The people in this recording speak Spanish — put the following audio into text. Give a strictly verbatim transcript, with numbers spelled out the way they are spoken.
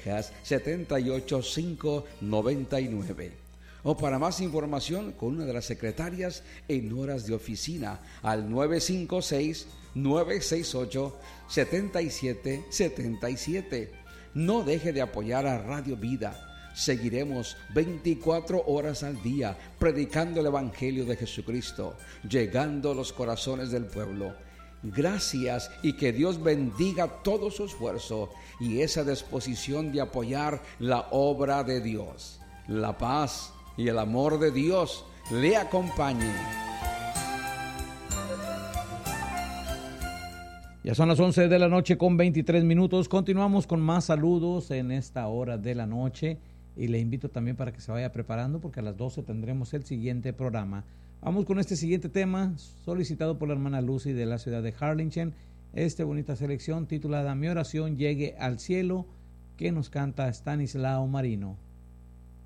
Texas, siete ocho cinco nueve nueve. O para más información, con una de las secretarias en horas de oficina al nueve cinco seis, nueve seis ocho, siete siete siete siete. No deje de apoyar a Radio Vida. Seguiremos veinticuatro horas al día predicando el Evangelio de Jesucristo, llegando a los corazones del pueblo. Gracias y que Dios bendiga todo su esfuerzo y esa disposición de apoyar la obra de Dios. La paz y el amor de Dios le acompañe. Ya son las once de la noche con veintitrés minutos. Continuamos con más saludos en esta hora de la noche. Y le invito también para que se vaya preparando porque a las doce tendremos el siguiente programa. Vamos con este siguiente tema solicitado por la hermana Lucy de la ciudad de Harlingen. Esta bonita selección titulada Mi oración llegue al cielo, que nos canta Stanislao Marino.